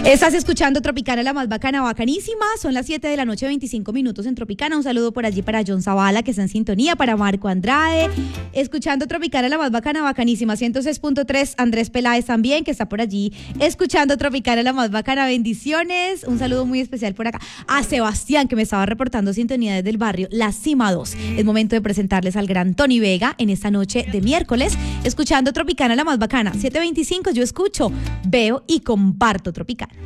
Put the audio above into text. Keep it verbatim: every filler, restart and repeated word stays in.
Estás escuchando Tropicana, la más bacana, bacanísima. Son las siete de la noche, veinticinco minutos en Tropicana. Un saludo por allí para John Zavala, que está en sintonía, para Marco Andrade. Escuchando Tropicana, la más bacana, bacanísima. ciento seis punto tres, Andrés Peláez también, que está por allí. Escuchando Tropicana, la más bacana, bendiciones. Un saludo muy especial por acá a Sebastián, que me estaba reportando sintonía desde el barrio La Cima dos. Es momento de presentarles al gran Tony Vega en esta noche de miércoles. Escuchando Tropicana, la más bacana. siete veinticinco, yo escucho, veo y comparto Tropicana.